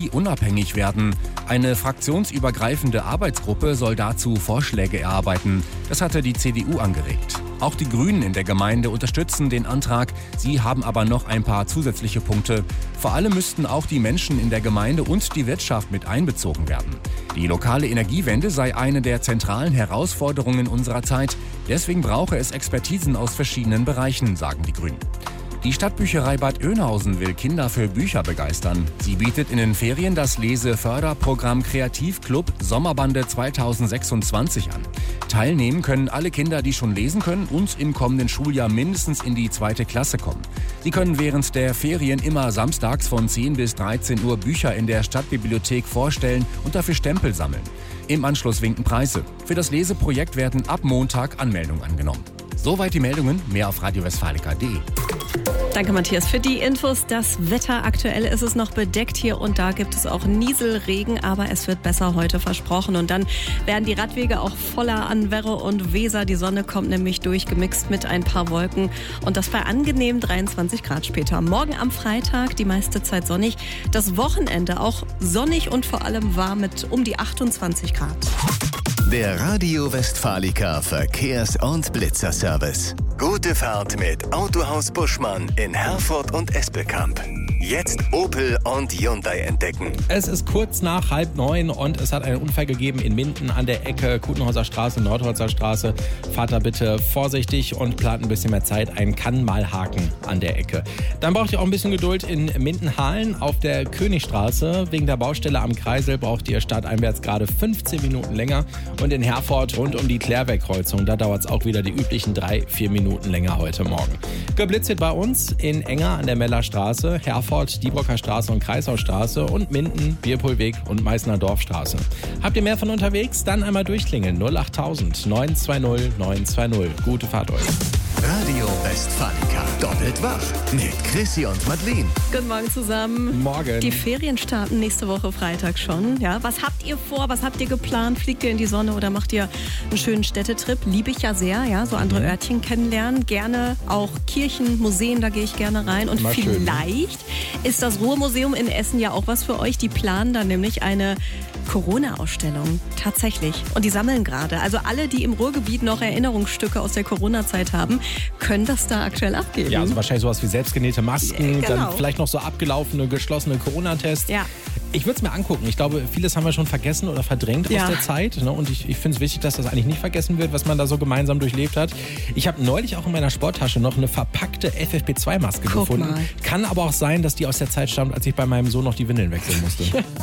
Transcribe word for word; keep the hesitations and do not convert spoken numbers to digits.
energieunabhängig werden. Eine fraktionsübergreifende Arbeitsgruppe soll dazu Vorschläge erarbeiten. Das hatte die C D U angeregt. Auch die Grünen in der Gemeinde unterstützen den Antrag. Sie haben aber noch ein paar zusätzliche Punkte. Vor allem müssten auch die Menschen in der Gemeinde und die Wirtschaft mit einbezogen werden. Die lokale Energiewende sei eine der zentralen Herausforderungen unserer Zeit. Deswegen brauche es Expertisen aus verschiedenen Bereichen, sagen die Grünen. Die Stadtbücherei Bad Oeynhausen will Kinder für Bücher begeistern. Sie bietet in den Ferien das Lese-Förderprogramm Kreativclub Sommerbande zweitausendsechsundzwanzig an. Teilnehmen können alle Kinder, die schon lesen können und im kommenden Schuljahr mindestens in die zweite Klasse kommen. Sie können während der Ferien immer samstags von zehn bis dreizehn Uhr Bücher in der Stadtbibliothek vorstellen und dafür Stempel sammeln. Im Anschluss winken Preise. Für das Leseprojekt werden ab Montag Anmeldungen angenommen. Soweit die Meldungen, mehr auf radio westfalica punkt de. Danke, Matthias, für die Infos. Das Wetter, aktuell ist es noch bedeckt hier und da gibt es auch Nieselregen, aber es wird besser heute versprochen. Und dann werden die Radwege auch voller an Werre und Weser. Die Sonne kommt nämlich durch, gemixt mit ein paar Wolken und das bei angenehmen dreiundzwanzig Grad später. Morgen am Freitag die meiste Zeit sonnig, das Wochenende auch sonnig und vor allem warm mit um die achtundzwanzig Grad. Der Radio Westfalica Verkehrs- und Blitzerservice. Gute Fahrt mit Autohaus Buschmann in Herford und Espelkamp. Jetzt Opel und Hyundai entdecken. Es ist kurz nach halb neun und es hat einen Unfall gegeben in Minden an der Ecke Kutenhauser Straße, Nordholzer Straße. Fahrt da bitte vorsichtig und plant ein bisschen mehr Zeit. Ein Kann-mal-Haken an der Ecke. Dann braucht ihr auch ein bisschen Geduld in Minden-Hahlen auf der Königstraße. Wegen der Baustelle am Kreisel braucht ihr stadteinwärts gerade fünfzehn Minuten länger. Und in Herford rund um die Klärweg-Kreuzung, da dauert es auch wieder die üblichen drei, vier Minuten länger heute Morgen. Geblitzt wird bei uns in Enger an der Mellerstraße, Herford, Diebrocker Straße und Kreisaustraße und Minden, Bierpohlweg und Meißner Dorfstraße. Habt ihr mehr von unterwegs? Dann einmal durchklingeln. null acht tausend neun zwei null neun zwei null. Gute Fahrt euch. Radio Westfalica. Doppelt wach mit Chrissy und Madeleine. Guten Morgen zusammen. Morgen. Die Ferien starten nächste Woche Freitag schon. Ja, was habt ihr vor? Was habt ihr geplant? Fliegt ihr in die Sonne oder macht ihr einen schönen Städtetrip? Liebe ich ja sehr, ja, so andere mhm. Örtchen kennenlernen. Gerne auch Kirchen, Museen, da gehe ich gerne rein. Und Mal vielleicht schön. Ist das Ruhrmuseum in Essen ja auch was für euch. Die planen da nämlich eine Corona-Ausstellung. Tatsächlich. Und die sammeln gerade. Also alle, die im Ruhrgebiet noch Erinnerungsstücke aus der Corona-Zeit haben, können das da aktuell abgeben. Ja, also wahrscheinlich sowas wie selbstgenähte Masken, genau. Dann vielleicht noch so abgelaufene, geschlossene Corona-Tests. Ja. Ich würde es mir angucken. Ich glaube, vieles haben wir schon vergessen oder verdrängt ja. aus der Zeit. Ne? Und ich, ich finde es wichtig, dass das eigentlich nicht vergessen wird, was man da so gemeinsam durchlebt hat. Ich habe neulich auch in meiner Sporttasche noch eine verpackte F F P zwei Maske Guck gefunden. Mal. Kann aber auch sein, dass die aus der Zeit stammt, als ich bei meinem Sohn noch die Windeln wechseln musste.